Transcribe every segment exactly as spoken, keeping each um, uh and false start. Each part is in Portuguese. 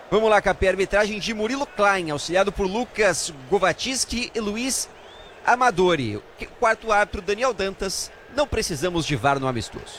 Vamos lá, Capé. Arbitragem de Murilo Klein, auxiliado por Lucas Govatinski e Luiz Amadori. Quarto árbitro, Daniel Dantas. Não precisamos de V A R no amistoso.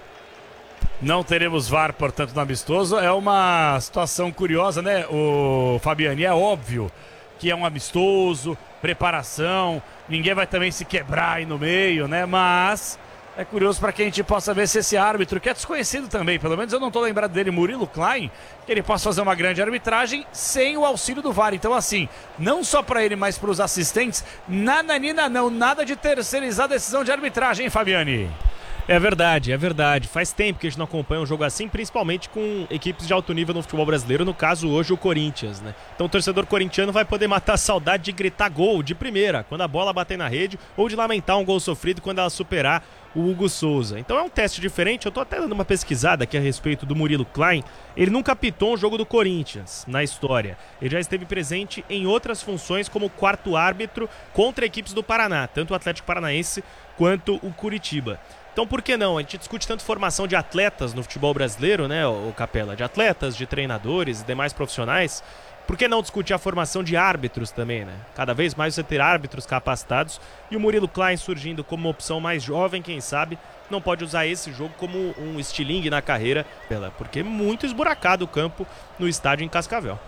Não teremos V A R, portanto, no amistoso. É uma situação curiosa, né, o Fabiani? É óbvio que é um amistoso, preparação, ninguém vai também se quebrar aí no meio, né? Mas é curioso para que a gente possa ver se esse árbitro, que é desconhecido também, pelo menos eu não estou lembrado dele, Murilo Klein, que ele possa fazer uma grande arbitragem sem o auxílio do V A R. Então, assim, não só para ele, mas para os assistentes, nada, nina, não, nada de terceirizar a decisão de arbitragem, hein, Fabiani? É verdade, é verdade. Faz tempo que a gente não acompanha um jogo assim, principalmente com equipes de alto nível no futebol brasileiro, no caso hoje o Corinthians, né? Então o torcedor corintiano vai poder matar a saudade de gritar gol de primeira, quando a bola bater na rede, ou de lamentar um gol sofrido quando ela superar o Hugo Souza. Então é um teste diferente. Eu tô até dando uma pesquisada aqui a respeito do Murilo Klein. Ele nunca apitou um jogo do Corinthians na história. Ele já esteve presente em outras funções como quarto árbitro contra equipes do Paraná, tanto o Atlético Paranaense quanto o Curitiba. Então por que não? A gente discute tanto formação de atletas no futebol brasileiro, né, o Capela? De atletas, de treinadores e demais profissionais. Por que não discutir a formação de árbitros também, né? Cada vez mais você ter árbitros capacitados. E o Murilo Klein surgindo como uma opção mais jovem, quem sabe, não pode usar esse jogo como um estilingue na carreira, porque é muito esburacado o campo no estádio em Cascavel.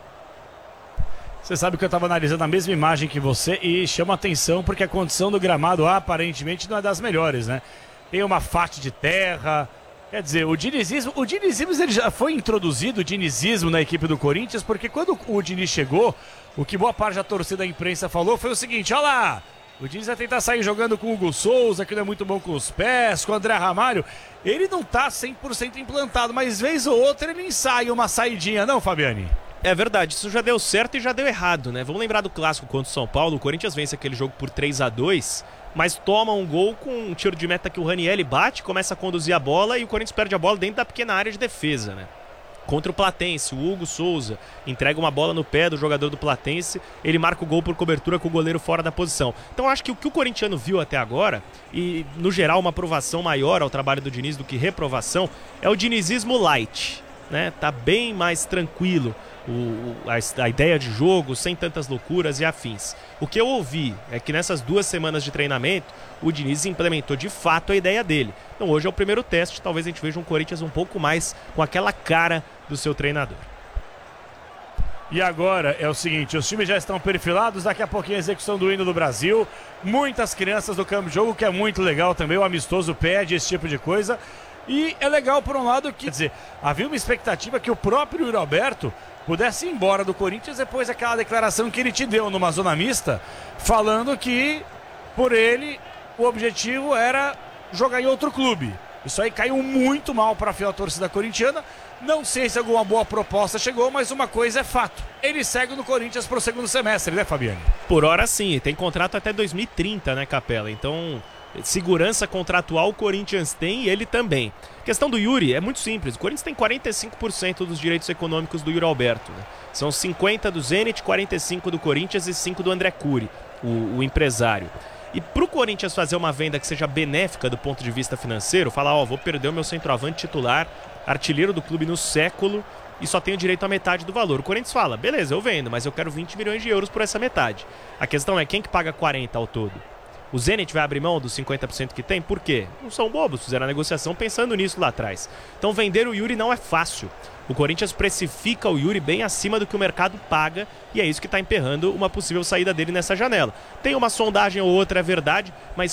Você sabe que eu estava analisando a mesma imagem que você e chama atenção porque a condição do gramado aparentemente não é das melhores, né? Tem uma faixa de terra. Quer dizer, o dinizismo, o dinizismo ele já foi introduzido, o dinizismo na equipe do Corinthians, porque quando o Diniz chegou, o que boa parte da torcida da imprensa falou foi o seguinte: olha lá, o Diniz vai tentar sair jogando com o Hugo Souza, que não é muito bom com os pés, com o André Ramalho. Ele não tá cem por cento implantado, mas vez ou outra ele ensaia uma saidinha, não, Fabiani? É verdade, isso já deu certo e já deu errado, né? Vamos lembrar do clássico contra o São Paulo. O Corinthians vence aquele jogo por três a dois, mas toma um gol com um tiro de meta que o Ranieri bate, começa a conduzir a bola e o Corinthians perde a bola dentro da pequena área de defesa, né? Contra o Platense, o Hugo Souza entrega uma bola no pé do jogador do Platense, ele marca o gol por cobertura com o goleiro fora da posição. Então acho que o que o corintiano viu até agora, e no geral uma aprovação maior ao trabalho do Diniz do que reprovação, é o dinizismo light, né? Tá bem mais tranquilo. O, a, a ideia de jogo, sem tantas loucuras e afins. O que eu ouvi é que nessas duas semanas de treinamento, o Diniz implementou de fato a ideia dele. Então hoje é o primeiro teste, talvez a gente veja um Corinthians um pouco mais com aquela cara do seu treinador. E agora é o seguinte, os times já estão perfilados, daqui a pouquinho a execução do hino do Brasil, muitas crianças do campo de jogo, que é muito legal também, o amistoso pede esse tipo de coisa. E é legal por um lado que, quer dizer, havia uma expectativa que o próprio Yuri Alberto pudesse ir embora do Corinthians depois daquela declaração que ele te deu numa zona mista, falando que, por ele, o objetivo era jogar em outro clube. Isso aí caiu muito mal para a fiel torcida corintiana. Não sei se alguma boa proposta chegou, mas uma coisa é fato: ele segue no Corinthians para o segundo semestre, né, Fabiano? Por hora sim, tem contrato até dois mil e trinta, né, Capela? Então, segurança contratual o Corinthians tem e ele também. A questão do Yuri é muito simples. O Corinthians tem quarenta e cinco por cento dos direitos econômicos do Yuri Alberto, né? São cinquenta do Zenit, quarenta e cinco do Corinthians e cinco do André Curi, o, o empresário. E para o Corinthians fazer uma venda que seja benéfica do ponto de vista financeiro, falar, ó, vou perder o meu centroavante titular, artilheiro do clube no século, e só tenho direito à metade do valor. O Corinthians fala, beleza, eu vendo, mas eu quero vinte milhões de euros por essa metade. A questão é quem que paga quarenta ao todo? O Zenit vai abrir mão dos cinquenta por cento que tem? Por quê? Não são bobos, fizeram a negociação pensando nisso lá atrás. Então vender o Yuri não é fácil. O Corinthians precifica o Yuri bem acima do que o mercado paga e é isso que está emperrando uma possível saída dele nessa janela. Tem uma sondagem ou outra, é verdade, mas